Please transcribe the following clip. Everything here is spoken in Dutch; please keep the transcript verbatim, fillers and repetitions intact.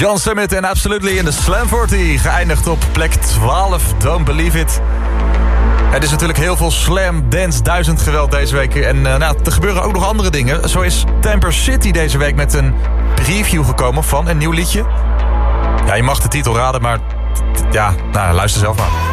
Jan Summit en Absolutely in de Slam veertig. Geëindigd op plek twaalf. Don't believe it. Het is natuurlijk heel veel Slam Dance duizend geweld deze week. En uh, nou, er gebeuren ook nog andere dingen. Zo is Tamper City deze week met een preview gekomen van een nieuw liedje. Ja, je mag de titel raden, maar ja, nou, luister zelf maar.